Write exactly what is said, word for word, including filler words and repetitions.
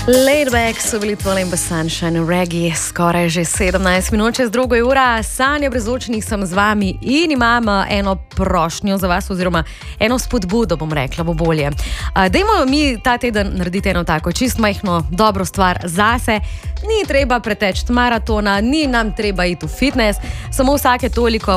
Laidback so bili Tvolim v Sunshine Reggae, skoraj že sedemnajst minut čez drugo ura. Sanja Brezločnih sem z vami in imam eno prošnjo za vas, oziroma eno spodbudo, bom rekla, bo bolje. Dajmo mi ta teden narediti eno tako čist majhno dobro stvar zase. Ni treba preteči maratona, ni nam treba iti v fitness, samo vsake toliko